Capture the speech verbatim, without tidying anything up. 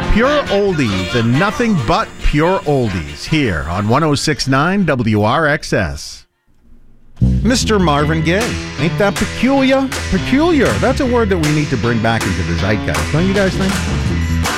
Pure oldies and nothing but pure oldies here on one oh six point nine W R X S. Mister Marvin Gaye. Ain't that peculiar? Peculiar. That's a word that we need to bring back into the zeitgeist, don't you guys think?